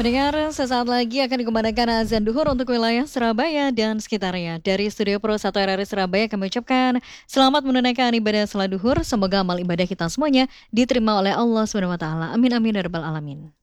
Pendengar, sesaat lagi akan dikumandangkan azan duhur untuk wilayah Surabaya dan sekitarnya. Dari Studio Pro 1 RRI Surabaya kami ucapkan selamat menunaikan ibadah salat duhur. Semoga amal ibadah kita semuanya diterima oleh Allah SWT. Amin amin ya rabbal alamin.